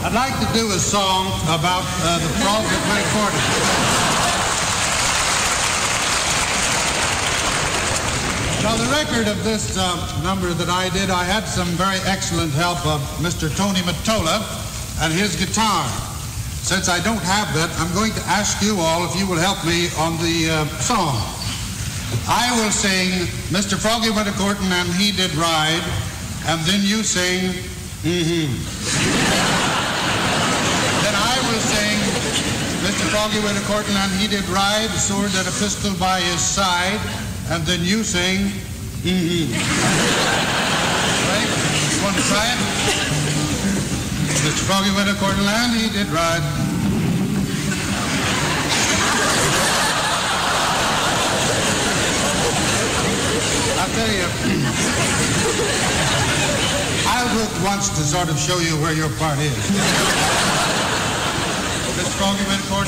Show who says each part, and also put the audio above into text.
Speaker 1: I'd like to do a song about the frog that went courting. Now, the record of this number that I did, I had some very excellent help of Mr. Tony Mottola and his guitar. Since I don't have that, I'm going to ask you all if you will help me on the song. I will sing Mr. Froggy Went A-Courtin' and He Did Ride, and then you sing, Then I will sing Mr. Froggy Went A-Courtin' and He Did Ride, sword and a pistol by his side, and then you sing, Right? You want to try it? Mr. Froggy Went A-Courtin' and He Did Ride. I'll tell you, I'll do it once to sort of show you where your part is. Mr. Froggy Went A-Courtin'